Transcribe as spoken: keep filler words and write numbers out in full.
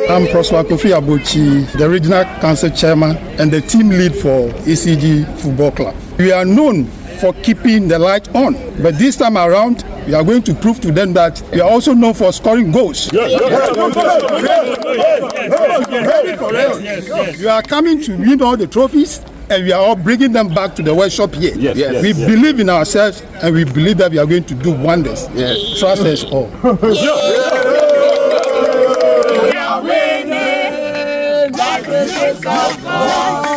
I'm Prosper Kofi Abochi, the Regional Council Chairman and the team lead for E C G Football Club. We are known for keeping the light on, but this time around, we are going to prove to them that we are also known for scoring goals. Yes, yes, yes. We are coming to win all the trophies, and we are all bringing them back to the workshop here. Yes, yes, we yes. believe in ourselves, and we believe that we are going to do wonders. Yes. Trust us all. We are winning, like the